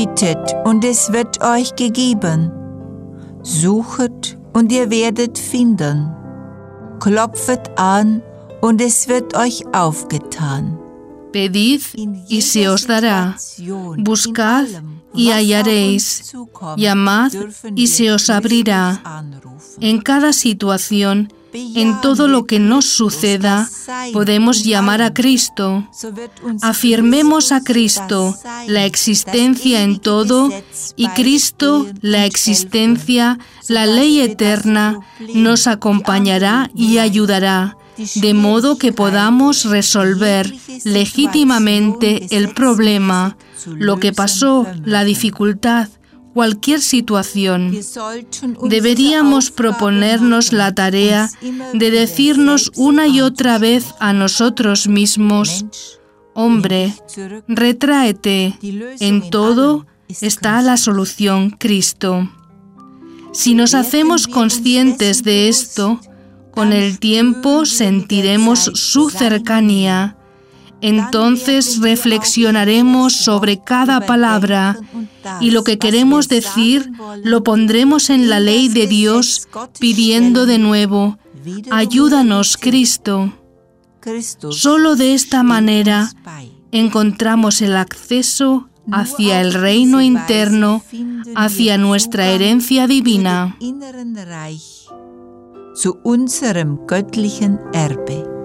Bittet und es wird euch gegeben. Suchet und ihr werdet finden. Klopfet an und es wird euch aufgetan. Pedid y se os dará. Buscad y hallaréis. Llamad y se os abrirá. En cada situación, en todo lo que nos suceda, podemos llamar a Cristo. Afirmemos a Cristo, la existencia en todo, y Cristo, la existencia, la ley eterna, nos acompañará y ayudará, de modo que podamos resolver legítimamente el problema, lo que pasó, la dificultad, cualquier situación. Deberíamos proponernos la tarea de decirnos una y otra vez a nosotros mismos: hombre, retráete, en todo está la solución, Cristo. Si nos hacemos conscientes de esto, con el tiempo sentiremos su cercanía. Entonces reflexionaremos sobre cada palabra y lo que queremos decir lo pondremos en la ley de Dios, pidiendo de nuevo: ayúdanos, Cristo. Solo de esta manera encontramos el acceso hacia el reino interno, hacia nuestra herencia divina. Zu unserem göttlichen Erbe.